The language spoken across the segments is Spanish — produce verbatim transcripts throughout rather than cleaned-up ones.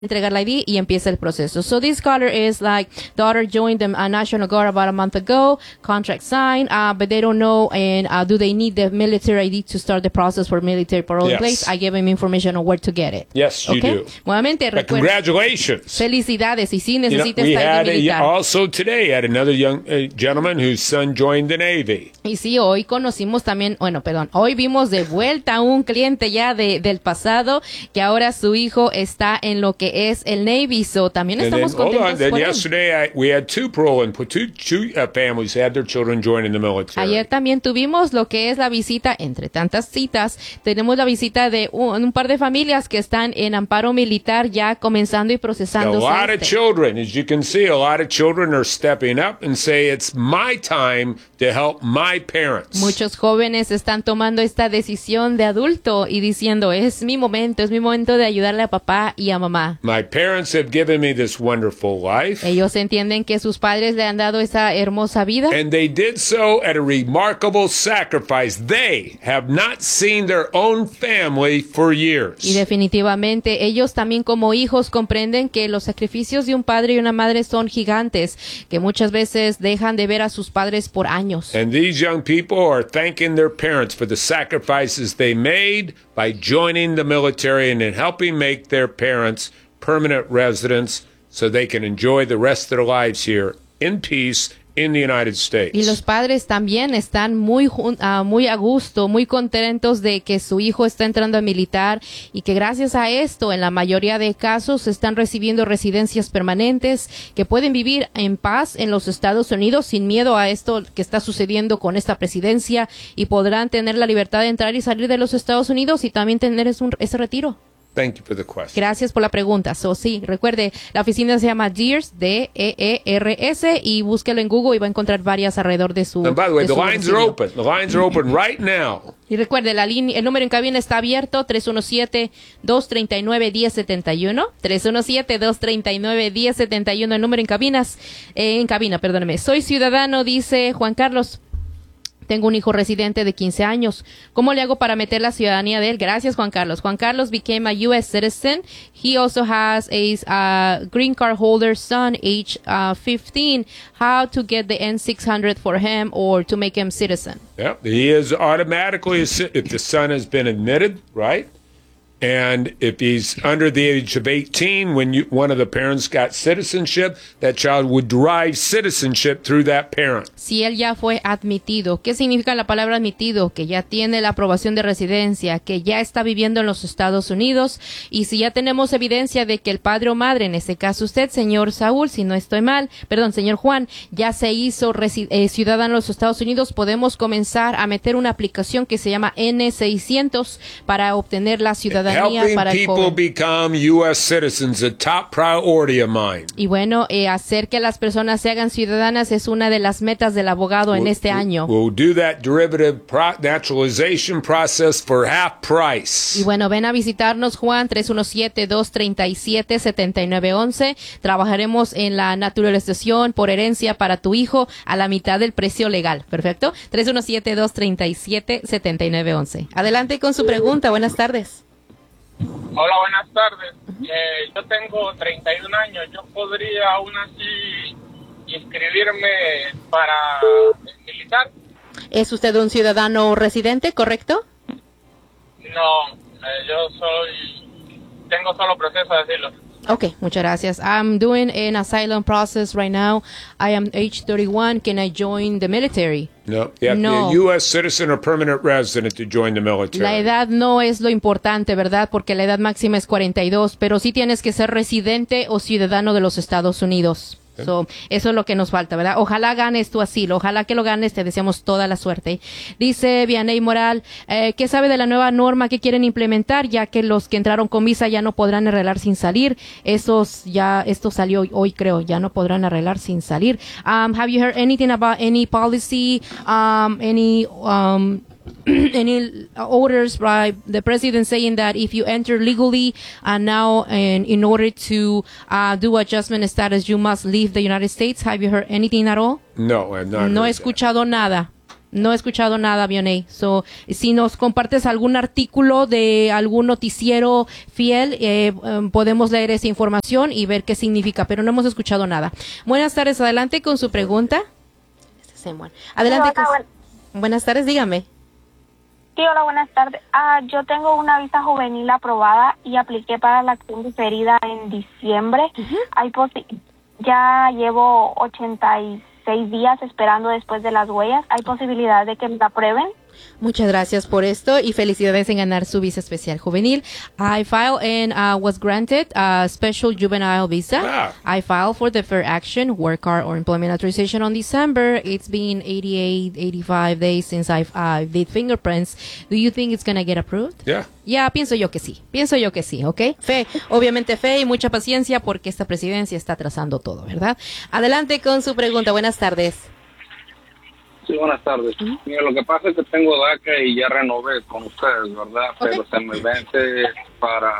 entregar la I D y empieza el proceso. So this scholar is like, daughter joined the uh, National Guard about a month ago, contract signed, uh, but they don't know, and uh, do they need the military I D to start the process for military parole Yes. in place? I gave him information on where to get it. Yes, you Okay? do. Nuevamente, But recuerda, congratulations. felicidades, y sí You know, necesita we esta had I D a, militar. also today had another young uh, gentleman whose son joined the Navy. Y sí, hoy conocimos también, bueno, perdón, hoy vimos de vuelta a un cliente ya de, del pasado, que ahora su hijo está en lo que es el Navy, so también And then, estamos hold on, contentos then por él. yesterday I, we had two parole and two, two uh, families had their children joining the military. Ayer también tuvimos lo que es la visita, entre tantas citas, tenemos la visita de un, un par de familias que están en amparo militar ya comenzando y A procesando. lot of children, as you can see, a lot of children are stepping up and say, it's my time to help my parents. Muchos jóvenes están tomando esta decisión de adulto y diciendo, es mi momento, es mi momento de ayudarle a papá y a mamá. My parents have given me this wonderful life. Ellos entienden que sus padres le han dado esa hermosa vida. And they did so at a remarkable sacrifice. They have not seen their own family for years. Y definitivamente ellos también como hijos comprenden que los sacrificios de un padre y una madre son gigantes, que muchas veces dejan de ver a sus padres por años. And these young people are thanking their parents for the sacrifices they made by joining the military and in helping make their parents permanent residents so they can enjoy the rest of their lives here in peace in the United States. Y los padres también están muy jun- ah, muy a gusto, muy contentos de que su hijo está entrando a militar y que gracias a esto, en la mayoría de casos, están recibiendo residencias permanentes, que pueden vivir en paz en los Estados Unidos sin miedo a esto que está sucediendo con esta presidencia y podrán tener la libertad de entrar y salir de los Estados Unidos y también tener es un- ese retiro. Thank you for the question. Gracias por la pregunta. So, sí, recuerde, la oficina se llama Deers, D E E R S, y búsquelo en Google y va a encontrar varias alrededor de su And by the way, de the su lines are domicilio. open. The lines are open right now. Y recuerde, la línea, el número en cabina está abierto, tres uno siete, dos tres nueve, uno cero siete uno, tres uno siete, dos tres nueve, uno cero siete uno, el número en cabinas, eh, en cabina, perdóneme. Soy ciudadano, dice Juan Carlos. Tengo un hijo residente de quince años. ¿Cómo le hago para meter la ciudadanía de él? Gracias, Juan Carlos. Juan Carlos became a U S citizen. He also has a uh, green card holder son, age uh, fifteen. How to get the N six hundred for him or to make him citizen? Yep. He is automatically, a ci- if the son has been admitted, right? And if he's under the age of eighteen, when you, one of the parents got citizenship, that child would derive citizenship through that parent. Si él ya fue admitido, ¿qué significa la palabra admitido? Que ya tiene la aprobación de residencia, que ya está viviendo en los Estados Unidos, y si ya tenemos evidencia de que el padre o madre, en este caso usted, señor Saúl, si no estoy mal, perdón, señor Juan, ya se hizo resi- eh, ciudadano de los Estados Unidos, podemos comenzar a meter una aplicación que se llama N seiscientos para obtener la ciudadanía Helping para el people joven. become U S citizens, a top priority of mine. Y bueno, eh, hacer que las personas se hagan ciudadanas es una de las metas del abogado en este año. We'll do that derivative pro- naturalization process for half price. Y bueno, ven a visitarnos, Juan, tres uno siete, dos tres siete, siete nueve uno uno. Trabajaremos en la naturalización por herencia para tu hijo a la mitad del precio legal. ¿Perfecto? tres uno siete, dos tres siete, siete nueve uno uno. Adelante con su pregunta. Buenas tardes. Hola, buenas tardes. Eh, yo tengo treinta y un años. ¿Yo podría aún así inscribirme para el militar? ¿Es usted un ciudadano residente, correcto? No, eh, yo soy... Tengo solo proceso de asilo. Okay, muchas gracias. I'm doing an asylum process right now. I am age thirty-one. Can I join the military? No, you have No. to be a U S citizen or permanent resident to join the military. La edad no es lo importante, ¿verdad? Porque la edad máxima es cuarenta y dos, pero sí tienes que ser residente o ciudadano de los Estados Unidos. So, eso es lo que nos falta, ¿verdad? Ojalá ganes tu asilo, ojalá que lo ganes, te deseamos toda la suerte. Dice Vianey Moral, eh, ¿qué sabe de la nueva norma que quieren implementar? Ya que los que entraron con visa ya no podrán arreglar sin salir. Esos ya, esto salió hoy, hoy creo, ya no podrán arreglar sin salir. Um, have you heard anything about any policy, um, any, um, any orders by the president saying that if you enter legally and now and in order to uh, do adjustment status you must leave the United States? Have you heard anything at all? No, I've not No heard he that. escuchado nada. No he escuchado nada, Vionei. So, si nos compartes algún artículo de algún noticiero fiel, eh, um, podemos leer esa información y ver qué significa, pero no hemos escuchado nada. Buenas tardes, adelante con su pregunta. Adelante. Sí, hola, con... buen... Buenas tardes, dígame. Sí, hola, buenas tardes. Ah, yo tengo una visa juvenil aprobada y apliqué para la acción diferida en diciembre. Uh-huh. Hay posi- ya llevo ochenta y seis días esperando después de las huellas. ¿Hay posibilidad de que me la aprueben? Muchas gracias por esto y felicidades en ganar su visa especial juvenil. I filed and uh, was granted a special juvenile visa. Ah. I filed for the Fair Action Work Card or Employment Authorization on December. It's been eighty-eight, eighty-five days since I've, I did fingerprints. Do you think it's going to get approved? Yeah. Ya, yeah, pienso yo que sí. Pienso yo que sí, ¿ok? Fe, obviamente fe y mucha paciencia porque esta presidencia está atrasando todo, ¿verdad? Adelante con su pregunta. Buenas tardes. Sí, buenas tardes. Uh-huh. Mira, lo que pasa es que tengo DACA y ya renové con ustedes, ¿verdad? Okay. Pero se me vence para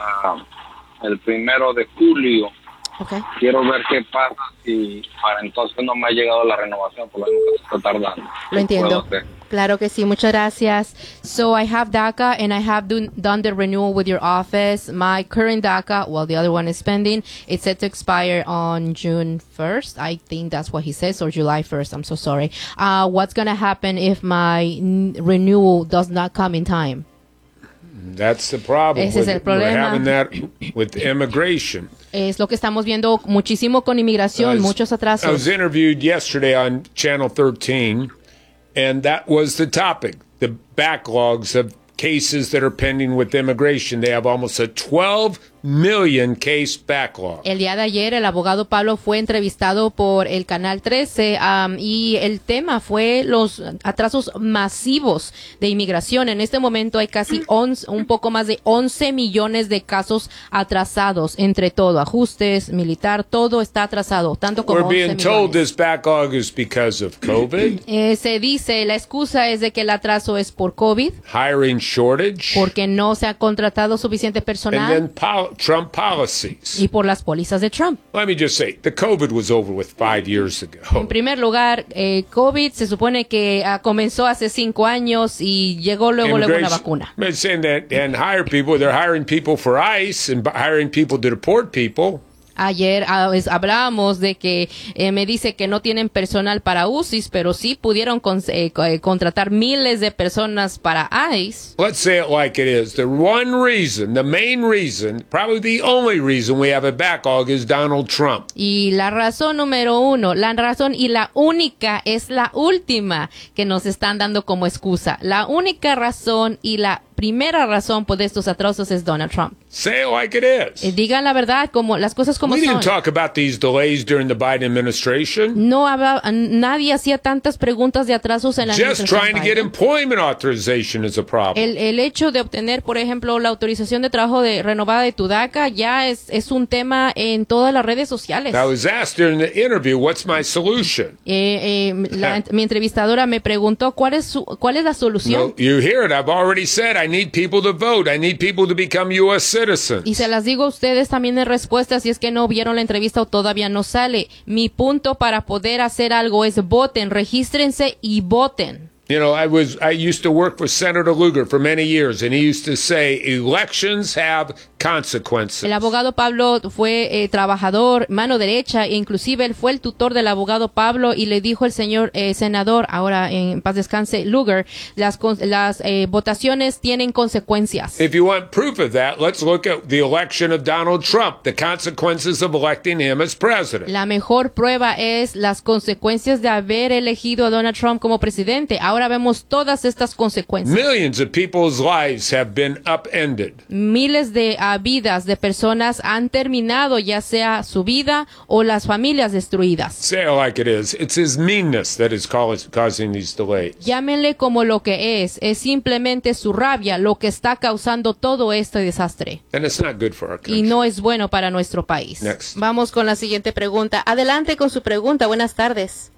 el primero de julio. Okay. Quiero ver qué pasa si para entonces no me ha llegado la renovación, por lo menos que se está tardando. Lo entiendo. Claro que sí, muchas gracias. So I have DACA and I have do, done the renewal with your office. My current DACA, well, the other one is pending. It's set to expire on June first. I think that's what he says, or July first. I'm so sorry. Uh, what's going to happen if my n- renewal does not come in time? That's the problem. Ese es el problema. We're having that with immigration. Es lo que estamos viendo muchísimo con inmigración, was, muchos atrasos. I was interviewed yesterday on Channel thirteen, and that was the topic, the backlogs of cases that are pending with immigration. They have almost a twelve million case backlog. El día de ayer el abogado Pablo fue entrevistado por el Canal trece um, y el tema fue los atrasos masivos de inmigración. En este momento hay casi once, un poco más de once millones de casos atrasados, entre todo, ajustes, militar, todo está atrasado, tanto como We're being once told millones. this backlog is because of COVID. Eh, se dice, la excusa es de que el atraso es por COVID, hiring shortage, porque no se ha contratado suficiente personal. and then pol- Trump policies. Y por las pólizas de Trump. Let me just say, the COVID was over with five years ago. En primer lugar, eh, COVID se supone que uh, comenzó hace cinco años y llegó luego luego una vacuna. They're saying that and hire people. They're hiring people for ICE and hiring people to deport people. Ayer uh, es, hablábamos de que eh, me dice que no tienen personal para U C I S, pero sí pudieron con, eh, eh, contratar miles de personas para ICE. Let's say it like it is. The one reason, the main reason, probably the only reason we have a backlog is Donald Trump. Y la razón número uno, la razón y la única es la última que nos están dando como excusa. La única razón y la primera razón por estos atrasos es Donald Trump. Say it like it is. Eh, digan la verdad, como las cosas como We son. didn't talk about these delays during the Biden administration. No habla, nadie hacía tantas preguntas de atrasos en la Just administración trying to get Biden. employment authorization is a problem. El, el hecho de obtener, por ejemplo, la autorización de trabajo de renovada de tu DACA ya es, es un tema en todas las redes sociales. I was asked during the interview, what's my solution? Eh, eh, la, mi entrevistadora me preguntó cuál es su, cuál es la solución. No, you hear it. I've already said I need people to vote. I need people to become U S citizens. Y se las digo a ustedes también en respuesta, si es que no vieron la entrevista o todavía no sale. Mi punto para poder hacer algo es voten, regístrense y voten. You know, I was I used to work for Senator Lugar for many years, and he used to say elections have consequences. El abogado Pablo fue eh, trabajador, mano derecha, e inclusive él fue el tutor del abogado Pablo y le dijo el señor eh, senador, ahora en paz descanse, Lugar, las, las eh, votaciones tienen consecuencias. If you want proof of that, let's look at the election of Donald Trump, the consequences of electing him as president. La mejor prueba es las consecuencias de haber elegido a Donald Trump como presidente. Ahora vemos todas estas consecuencias. Millions of people's lives have been upended. Miles de uh, vidas de personas han terminado, ya sea su vida o las familias destruidas. Say it like it is. It's his meanness that is causing these delays. Llámenle como lo que es. Es simplemente su rabia lo que está causando todo este desastre. And it's not good for our country. Y no es bueno para nuestro país. Next. Vamos con la siguiente pregunta. Adelante con su pregunta. Buenas tardes.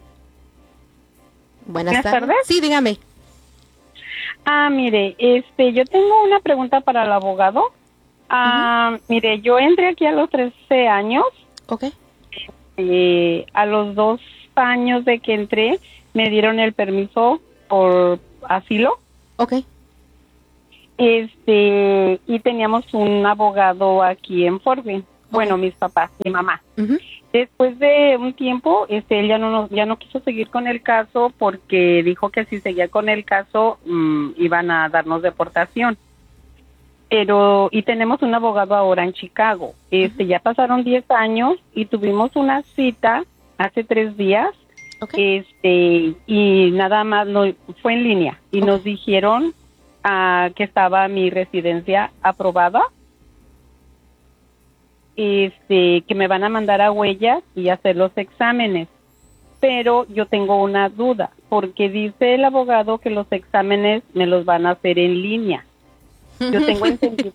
Buenas, Buenas tardes. tardes. Sí, dígame. Ah, mire, este, yo tengo una pregunta para el abogado. Ah, uh-huh. Mire, yo entré aquí a los trece años. Ok. Eh, a los dos años de que entré, me dieron el permiso por asilo. Okay. Este, y teníamos un abogado aquí en Fort Wayne. Bueno, mis papás, mi mamá. Uh-huh. Después de un tiempo, este, él ya no nos, ya no quiso seguir con el caso porque dijo que si seguía con el caso mmm, iban a darnos deportación. Pero y tenemos un abogado ahora en Chicago. Este, uh-huh. Ya pasaron diez años y tuvimos una cita hace tres días. Okay. Este, y nada más no, fue en línea y okay. Nos dijeron uh, que estaba mi residencia aprobada. Este, que me van a mandar a huellas y hacer los exámenes, pero yo tengo una duda, porque dice el abogado que los exámenes me los van a hacer en línea. Yo tengo entendido,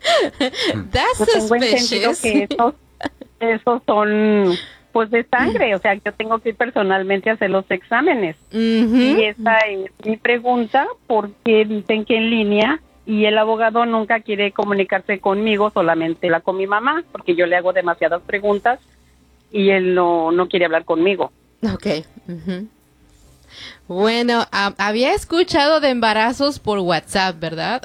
yo tengo entendido que esos, esos son pues de sangre, o sea, yo tengo que ir personalmente a hacer los exámenes. Uh-huh. Y esa es mi pregunta, porque dicen que en línea. Y el abogado nunca quiere comunicarse conmigo, solamente la con mi mamá, porque yo le hago demasiadas preguntas y él no, no quiere hablar conmigo. Okay. Uh-huh. Bueno, um, había escuchado de embarazos por WhatsApp, ¿verdad?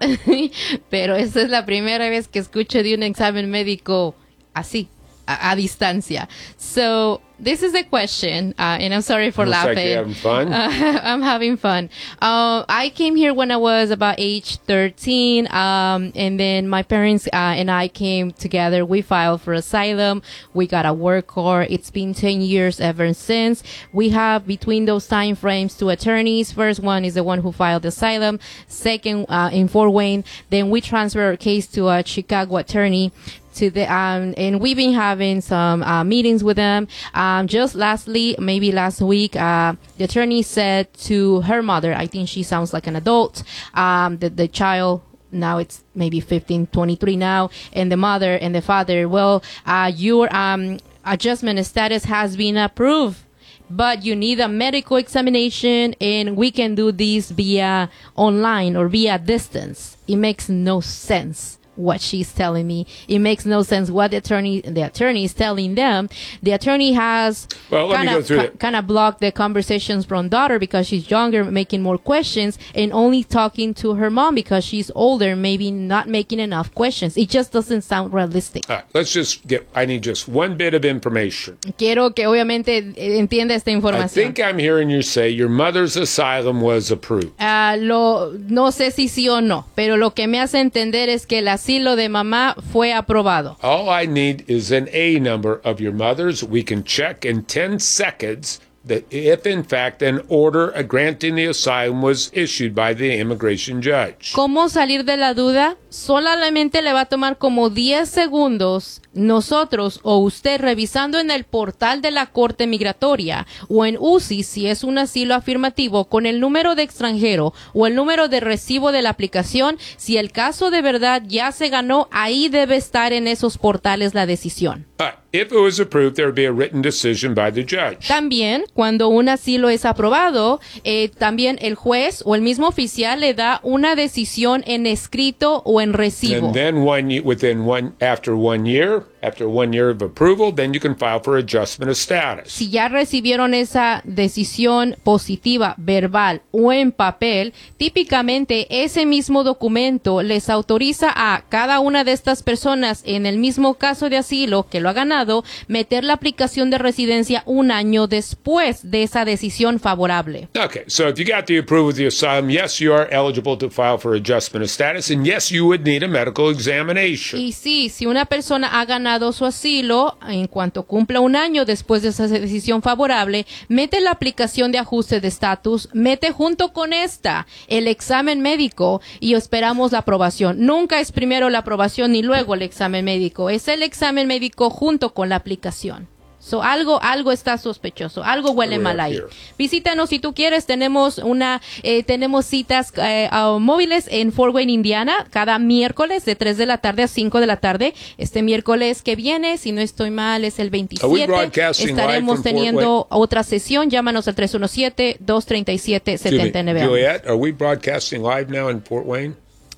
Pero esta es la primera vez que escucho de un examen médico así, a, a distancia. So, this is the question, uh, and I'm sorry for Looks laughing. Like you're having fun. Uh, I'm having fun. Uh, I came here when I was about age thirteen, um, and then my parents uh, and I came together. We filed for asylum. We got a work card. It's been ten years ever since. We have between those time frames two attorneys. First one is the one who filed asylum. Second, uh, in Fort Wayne. Then we transfer our case to a Chicago attorney. To the um and we've been having some uh, meetings with them. Um, just lastly, maybe last week, uh, the attorney said to her mother, I think she sounds like an adult, um, that the child now it's maybe fifteen, twenty-three now, and the mother and the father, well, uh, your um adjustment status has been approved. But you need a medical examination, and we can do this via online or via distance. It makes no sense what she's telling me. It makes no sense what the attorney the attorney is telling them. The attorney has well, let kind me go of through ca- it. kind of blocked the conversations from daughter because she's younger, making more questions, and only talking to her mom because she's older, maybe not making enough questions. It just doesn't sound realistic. All right, let's just get, I need just one bit of information. Quiero que obviamente entienda esta información. I think I'm hearing you say your mother's asylum was approved. Uh, lo, no sé si sí o no, pero lo que me hace entender es que el asilo de mamá fue aprobado. All I need is an A number of your mother's. We can check in ten seconds that if in fact an order granting the asylum was issued by the immigration judge. ¿Cómo salir de la duda? Solamente le va a tomar como diez segundos nosotros o usted revisando en el portal de la Corte Migratoria o en U C I si es un asilo afirmativo con el número de extranjero o el número de recibo de la aplicación. Si el caso de verdad ya se ganó, ahí debe estar en esos portales la decisión. Uh, if it was approved, there would be a written decision by the judge. También, cuando un asilo es aprobado, eh, también el juez o el mismo oficial le da una decisión en escrito o en recibo. And then one, ye- within one, after one year, after one year of approval, then you can file for adjustment of status. Si ya recibieron esa decisión positiva, verbal o en papel, típicamente ese mismo documento les autoriza a cada una de estas personas en el mismo caso de asilo que lo ha ganado, meter la aplicación de residencia un año después de esa decisión favorable. Okay, so if you got the approval of the asylum, yes, you are eligible to file for adjustment of status, and yes, you would need a medical examination. Y sí, si una persona ha ganado su asilo, en cuanto cumpla un año después de esa decisión favorable, mete la aplicación de ajuste de estatus, mete junto con esta el examen médico y esperamos la aprobación. Nunca es primero la aprobación ni luego el examen médico, es el examen médico junto con la aplicación. So, algo, algo está sospechoso, algo huele mal ahí. Visítanos si tú quieres, tenemos una, eh, tenemos citas eh, uh, móviles en Fort Wayne, Indiana, cada miércoles de tres de la tarde a cinco de la tarde. Este miércoles que viene, si no estoy mal, es el veintisiete. Estaremos teniendo otra sesión. Llámanos al tres uno siete, dos tres siete, siete nueve. Juliet, are we broadcasting live now in Fort Wayne?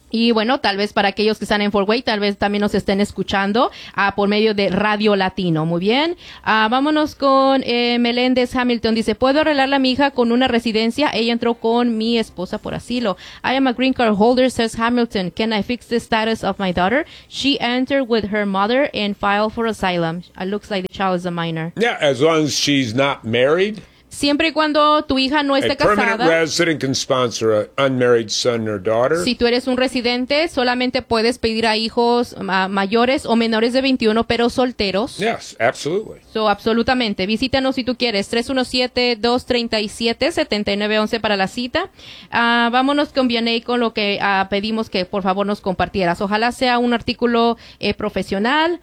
Y bueno, tal vez para aquellos que están en Fort Wayne, tal vez también nos estén escuchando uh, por medio de Radio Latino. Muy bien. Uh, vámonos con eh, Meléndez Hamilton. Dice, ¿puedo arreglarle a mi hija con una residencia? Ella entró con mi esposa por asilo. I am a green card holder, says Hamilton. Can I fix the status of my daughter? She entered with her mother and filed for asylum. It looks like the child is a minor. Yeah, as long as she's not married. Siempre y cuando tu hija no esté A permanent casada. resident can sponsor an unmarried son or daughter. Si tú eres un residente, solamente puedes pedir a hijos uh, mayores o menores de veintiuno, pero solteros. Yes, absolutely. So, absolutamente. Visítanos si tú quieres. tres uno siete, dos tres siete, siete nueve uno uno para la cita. Uh, vámonos con Vianey con lo que uh, pedimos que por favor nos compartieras. Ojalá sea un artículo eh, profesional.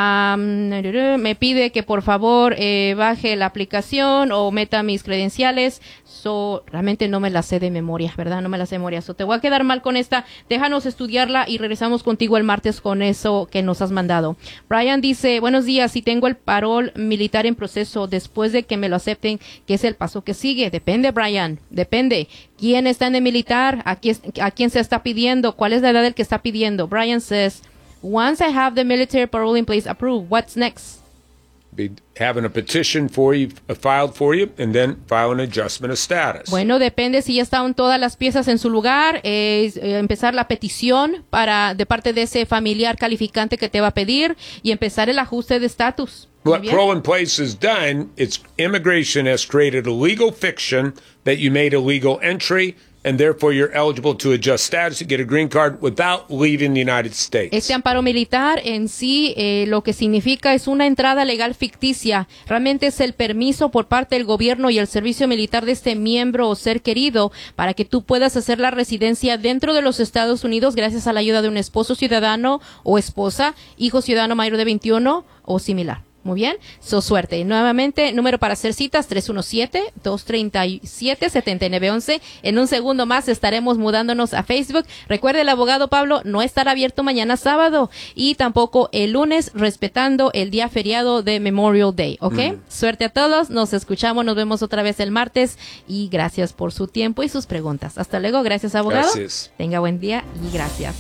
Um, me pide que por favor eh, baje la aplicación o meta mis credenciales. So, realmente no me la sé de memoria, ¿verdad? No me la sé de memoria. So, te voy a quedar mal con esta. Déjanos estudiarla y regresamos contigo el martes con eso que nos has mandado. Brian dice, buenos días, si tengo el parol militar en proceso después de que me lo acepten, ¿qué es el paso que sigue? Depende, Brian, depende. ¿Quién está en el militar? ¿A quién, a quién se está pidiendo? ¿Cuál es la edad del que está pidiendo? Brian says, once I have the military parole in place approved, what's next? Be having a petition for you, uh, filed for you, and then file an adjustment of status. Bueno, depende si ya están todas las piezas en su lugar, eh, eh, empezar la petición para de parte de ese familiar calificante que te va a pedir y empezar el ajuste de estatus. What parole in place has done, it's immigration has created a legal fiction that you made a legal entry, and therefore you're eligible to adjust status and get a green card without leaving the United States. Este amparo militar en sí eh, lo que significa es una entrada legal ficticia. Realmente es el permiso por parte del gobierno y el servicio militar de este miembro o ser querido para que tú puedas hacer la residencia dentro de los Estados Unidos gracias a la ayuda de un esposo ciudadano o esposa, hijo ciudadano mayor de veintiuno o similar. Muy bien, so suerte. Nuevamente, número para hacer citas, tres uno siete, dos tres siete, siete nueve uno uno. En un segundo más estaremos mudándonos a Facebook. Recuerde, el abogado Pablo no estará abierto mañana sábado y tampoco el lunes, respetando el día feriado de Memorial Day, ¿ok? Mm. Suerte a todos, nos escuchamos, nos vemos otra vez el martes y gracias por su tiempo y sus preguntas. Hasta luego, gracias abogado. Gracias. Tenga buen día y gracias.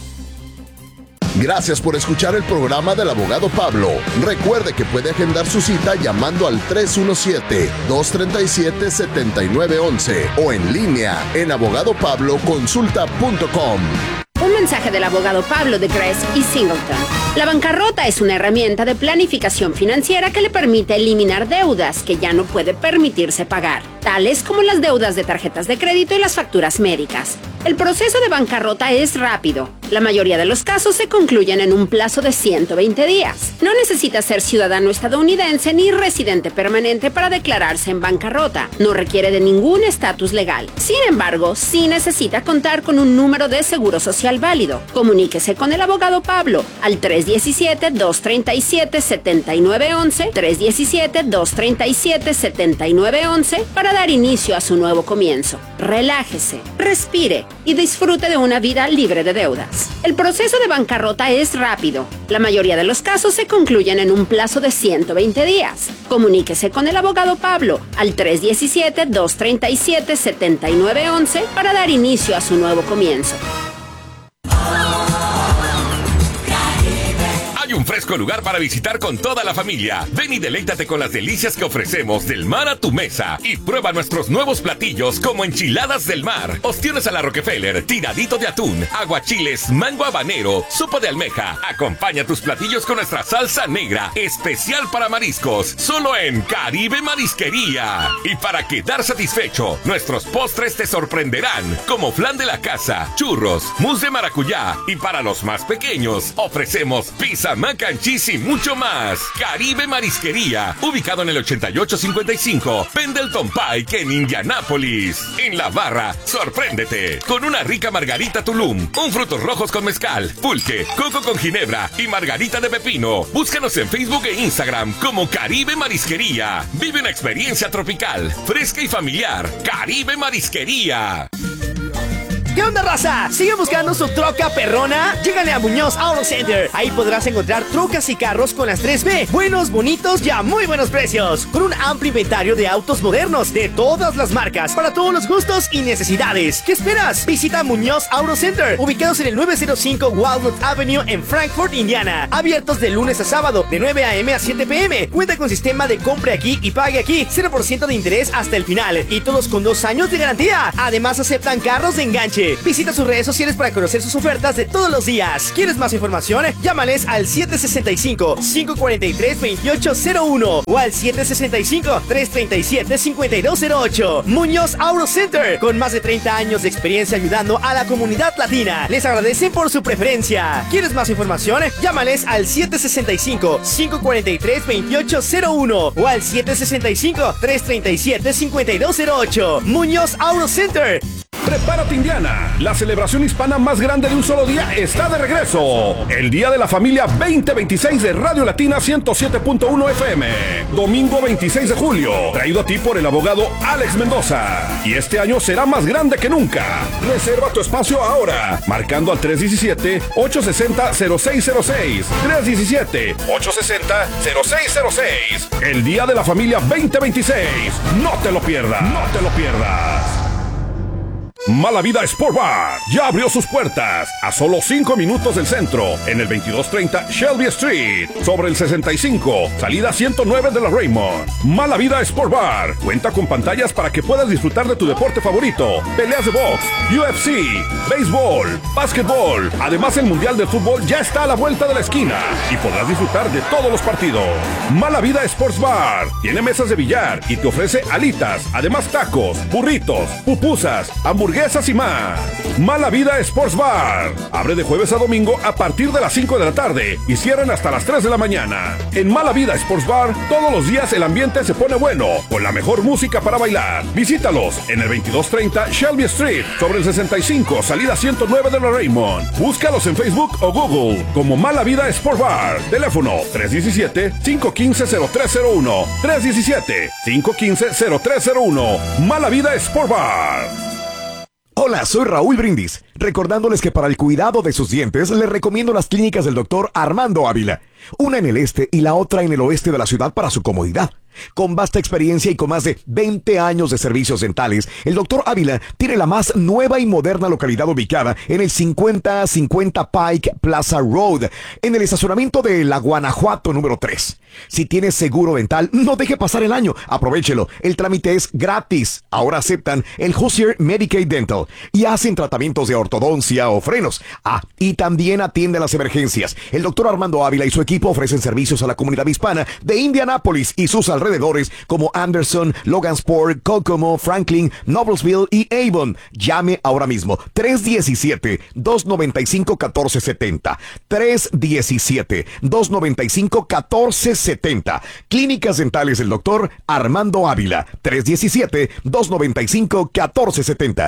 Gracias por escuchar el programa del abogado Pablo. Recuerde que puede agendar su cita llamando al tres uno siete, dos tres siete, siete nueve uno uno o en línea en abogado pablo consulta punto com. Un mensaje del abogado Pablo de Gress y Singleton. La bancarrota es una herramienta de planificación financiera que le permite eliminar deudas que ya no puede permitirse pagar, tales como las deudas de tarjetas de crédito y las facturas médicas. El proceso de bancarrota es rápido. La mayoría de los casos se concluyen en un plazo de ciento veinte días. No necesita ser ciudadano estadounidense ni residente permanente para declararse en bancarrota. No requiere de ningún estatus legal. Sin embargo, sí necesita contar con un número de seguro social válido. Comuníquese con el abogado Pablo al tres uno siete, dos tres siete, siete nueve uno uno, tres uno siete, dos tres siete, siete nueve uno uno para dar inicio a su nuevo comienzo. Relájese, respire y disfrute de una vida libre de deudas. El proceso de bancarrota es rápido. La mayoría de los casos se concluyen en un plazo de ciento veinte días. Comuníquese con el abogado Pablo al tres uno siete, dos tres siete, siete nueve uno uno para dar inicio a su nuevo comienzo. Hay un fresco lugar para visitar con toda la familia. Ven y deleítate con las delicias que ofrecemos del mar a tu mesa. Y prueba nuestros nuevos platillos como enchiladas del mar, ostiones a la Rockefeller, tiradito de atún, aguachiles, mango habanero, sopa de almeja. Acompaña tus platillos con nuestra salsa negra, especial para mariscos, solo en Caribe Marisquería. Y para quedar satisfecho, nuestros postres te sorprenderán, como flan de la casa, churros, mousse de maracuyá. Y para los más pequeños, ofrecemos pizza, mac and cheese y mucho más. Caribe Marisquería, ubicado en el ochenta y ocho cincuenta y cinco Pendleton Pike en Indianápolis. En la barra, sorpréndete con una rica margarita Tulum, un frutos rojos con mezcal, pulque, coco con ginebra y margarita de pepino. Búscanos en Facebook e Instagram como Caribe Marisquería. Vive una experiencia tropical, fresca y familiar. Caribe Marisquería. ¿Qué onda, raza? ¿Sigue buscando su troca perrona? Llégale a Muñoz Auto Center. Ahí podrás encontrar trocas y carros con las tres B. Buenos, bonitos y a muy buenos precios. Con un amplio inventario de autos modernos de todas las marcas, para todos los gustos y necesidades. ¿Qué esperas? Visita Muñoz Auto Center, ubicados en el nueve cero cinco Walnut Avenue en Frankfort, Indiana. Abiertos de lunes a sábado, de nueve a m a siete p m Cuenta con sistema de compre aquí y pague aquí, cero por ciento de interés hasta el final. Y todos con dos años de garantía. Además aceptan carros de enganche. Visita sus redes sociales para conocer sus ofertas de todos los días. ¿Quieres más información? Llámales al siete seis cinco, cinco cuatro tres, dos ocho cero uno o al siete seis cinco, tres tres siete, cinco dos cero ocho. Muñoz Auto Center, con más de treinta años de experiencia ayudando a la comunidad latina. Les agradecen por su preferencia. ¿Quieres más información? Llámales al siete seis cinco, cinco cuatro tres, dos ocho cero uno o al siete seis cinco, tres tres siete, cinco dos cero ocho. Muñoz Auto Center. Prepárate, Indiana. La celebración hispana más grande de un solo día está de regreso. El Día de la Familia veinte veintiséis de Radio Latina ciento siete punto uno F M. Domingo veintiséis de julio. Traído a ti por el abogado Alex Mendoza. Y este año será más grande que nunca. Reserva tu espacio ahora. Marcando al tres uno siete, ocho seis cero, cero seis cero seis. tres uno siete, ocho seis cero, cero seis cero seis. El Día de la Familia veinte veintiséis. No te lo pierdas. No te lo pierdas. Mala Vida Sport Bar ya abrió sus puertas a solo cinco minutos del centro, en el veintidós treinta Shelby Street, sobre el sesenta y cinco, salida ciento nueve de la Raymond. Mala Vida Sport Bar cuenta con pantallas para que puedas disfrutar de tu deporte favorito, peleas de box, U F C, béisbol, básquetbol. Además, el Mundial de Fútbol ya está a la vuelta de la esquina y podrás disfrutar de todos los partidos. Mala Vida Sports Bar tiene mesas de billar y te ofrece alitas, además tacos, burritos, pupusas, hamburguesas y más. Mala Vida Sports Bar abre de jueves a domingo a partir de las cinco de la tarde y cierran hasta las tres de la mañana. En Mala Vida Sports Bar todos los días el ambiente se pone bueno, con la mejor música para bailar. Visítalos en el veintidós treinta Shelby Street, sobre el sesenta y cinco, salida ciento nueve de la Raymond. Búscalos en Facebook o Google como Mala Vida Sports Bar. Teléfono tres uno siete, cinco uno cinco, cero tres cero uno, tres uno siete, cinco uno cinco, cero tres cero uno. Mala Vida Sports Bar. Hola, soy Raúl Brindis, recordándoles que para el cuidado de sus dientes les recomiendo las clínicas del doctor Armando Ávila, una en el este y la otra en el oeste de la ciudad para su comodidad. Con vasta experiencia y con más de veinte años de servicios dentales, el doctor Ávila tiene la más nueva y moderna localidad ubicada en el cincuenta cincuenta Pike Plaza Road, en el estacionamiento de la Guanajuato número tres. Si tienes seguro dental, no deje pasar el año, aprovéchelo, el trámite es gratis. Ahora aceptan el Hoosier Medicaid Dental y hacen tratamientos de ortodoncia o frenos. Ah, y también atiende las emergencias. El doctor Armando Ávila y su equipo ofrecen servicios a la comunidad hispana de Indianápolis y sus alrededores alrededores como Anderson, Logansport, Kokomo, Franklin, Noblesville y Avon. Llame ahora mismo tres uno siete, dos nueve cinco, uno cuatro siete cero. tres uno siete, dos nueve cinco, uno cuatro siete cero. Clínicas Dentales del doctor Armando Ávila. tres uno siete, dos nueve cinco, uno cuatro siete cero.